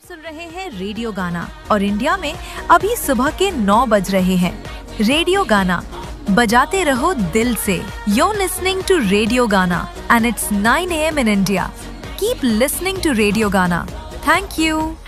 सुन रहे हैं रेडियो गाना और इंडिया में अभी सुबह के 9 बज रहे हैं। रेडियो गाना बजाते रहो दिल से। You're listening to रेडियो गाना and it's 9 AM in India. Keep listening to radio गाना. Thank you.